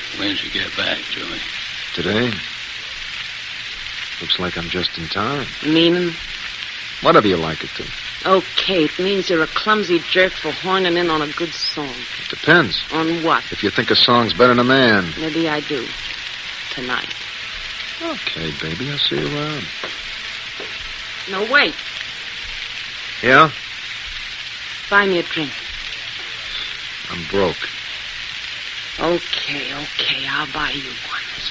When'd you get back, Joey? Today. Looks like I'm just in time. Meaning? Whatever you like it to. Okay, it means you're a clumsy jerk for horning in on a good song. It depends. On what? If you think a song's better than a man. Maybe I do. Tonight. Okay, baby, I'll see you around. No, wait. Yeah? Buy me a drink. I'm broke. Okay, I'll buy you one.